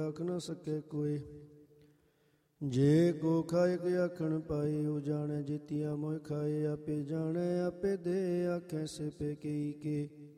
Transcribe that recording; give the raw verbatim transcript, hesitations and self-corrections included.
ਆਖ ਨ ਸਕੇ ਕੋਇ। ਜੇ ਕੋ ਖਾਇਕ ਆਖਣ ਪਾਏ, ਉਹ ਜਾਣੈ ਜੀਤੀਆ ਮੋਇ ਖਾਏ। ਆਪੇ ਜਾਣੈ ਆਪੇ ਦੇ ਆਖੈ ਸੇ ਪੇ ਕਈ ਕੇ।